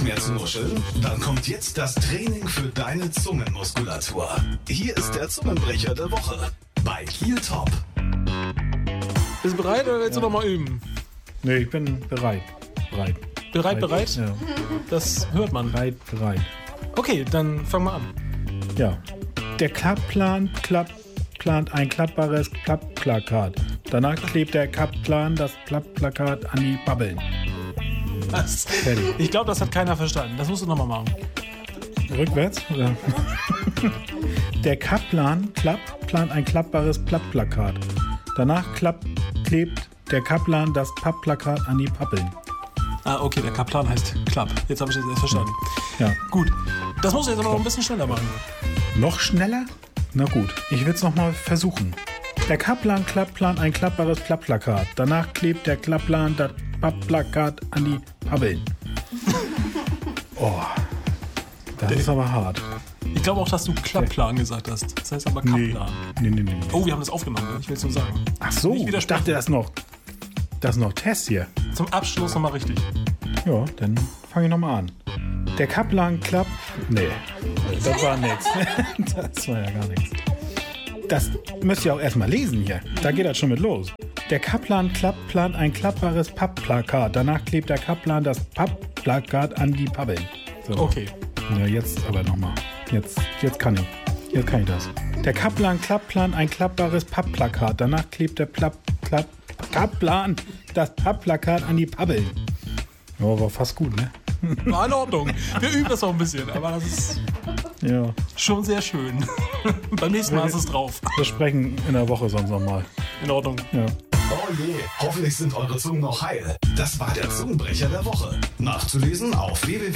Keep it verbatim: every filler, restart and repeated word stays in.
mehr zu nuscheln? Dann kommt jetzt das Training für deine Zungenmuskulatur. Hier ist der Zungenbrecher der Woche bei Kiel Top. Bist du bereit oder willst ja. du noch mal üben? Nee, ich bin bereit. Bereit. Bereit, bereit? Ja. Das hört man. Bereit, bereit. Okay, dann fangen wir an. Ja. Der Klappplan klapp, plant ein klappbares Klappplakat. Danach klebt der Klappplan das Klappplakat an die Babbeln. Was? Ich glaube, das hat keiner verstanden. Das musst du nochmal machen. Rückwärts? Oder? Der Kaplan klapp, plant ein klappbares Plattplakat. Danach klapp, klebt der Kaplan das Pappplakat an die Pappeln. Ah, okay, der Kaplan heißt Klapp. Jetzt habe ich das erst verstanden. Ja. Gut. Das musst du jetzt aber noch ein bisschen schneller machen. Noch schneller? Na gut, ich will es nochmal versuchen. Der Kaplan klapp, plant ein klappbares Plattplakat. Danach klebt der Klapplan das Pappplakat an die Pappeln. Oh, das ist aber hart. Ich glaube auch, dass du Klappplan gesagt hast. Das heißt aber Kappplan. Nee, nee, nee, nee. Oh, wir haben das aufgenommen, ich will es nur sagen. Ach so, ich dachte, das ist noch, das ist noch Test hier. Zum Abschluss nochmal richtig. Ja, dann fange ich nochmal an. Der Kaplan klappt... Nee, das war nichts. Das war ja gar nichts. Das müsst ihr auch erstmal lesen hier. Da geht das schon mit los. Der Kaplan klappt, plant ein klappbares Pappplakat. Danach klebt der Kaplan das Pappplakat an die Pappeln. So. Okay. Ja, jetzt aber nochmal. Jetzt, jetzt kann ich. Jetzt kann ich das. Der Kaplan klappt, plant ein klappbares Pappplakat. Danach klebt der Plapp, Klapp, Kaplan das Pappplakat an die Pappeln. Ja, war fast gut, ne? War in Ordnung. Wir üben das auch ein bisschen, aber das ist ja schon sehr schön. Beim nächsten Mal ist es drauf. Wir sprechen in der Woche sonst nochmal. In Ordnung. Ja. Oh je, hoffentlich sind eure Zungen noch heil. Das war der Zungenbrecher der Woche. Nachzulesen auf w w w